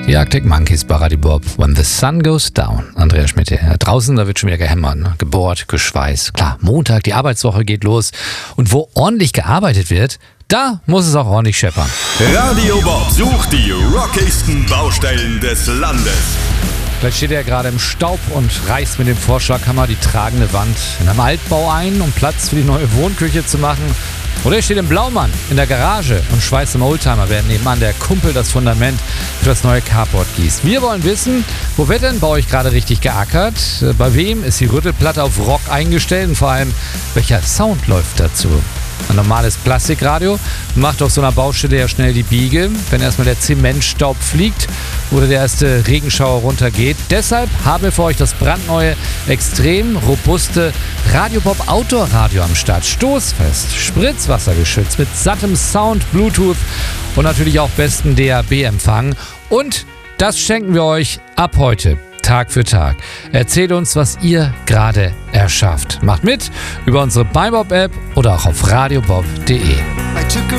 Die Arctic Monkeys bei Radio Bob. When the sun goes down. Andreas Schmidt. Draußen, da wird schon wieder gehämmert, ne? Gebohrt, geschweißt. Klar, Montag, die Arbeitswoche geht los. Und wo ordentlich gearbeitet wird, da muss es auch ordentlich scheppern. Radio Bob sucht die rockigsten Baustellen des Landes. Vielleicht steht er gerade im Staub und reißt mit dem Vorschlaghammer die tragende Wand in einem Altbau ein, um Platz für die neue Wohnküche zu machen. Oder er steht im Blaumann in der Garage und schweißt im Oldtimer, während nebenan der Kumpel das Fundament für das neue Carport gießt. Wir wollen wissen, wo wird denn bei euch gerade richtig geackert? Bei wem ist die Rüttelplatte auf Rock eingestellt und vor allem, welcher Sound läuft dazu? Ein normales Plastikradio macht auf so einer Baustelle ja schnell die Biege, wenn erstmal der Zementstaub fliegt oder der erste Regenschauer runtergeht. Deshalb haben wir für euch das brandneue, extrem robuste Radio Bob Outdoor Radio am Start. Stoßfest, spritzwassergeschützt mit sattem Sound, Bluetooth und natürlich auch besten DAB-Empfang. Und das schenken wir euch ab heute. Tag für Tag. Erzählt uns, was ihr gerade erschafft. Macht mit über unsere BuyBob-App oder auch auf radiobob.de.